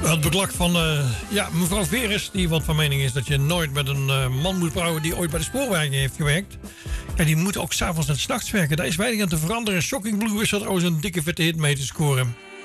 Het beklag van mevrouw Veres, die wat van mening is dat je nooit met een man moet trouwen die ooit bij de spoorwegen heeft gewerkt. Ja, die moet ook s'avonds en 's nachts werken. Daar is weinig aan te veranderen. Shocking Blue is er trouwens een dikke vette hit mee te scoren.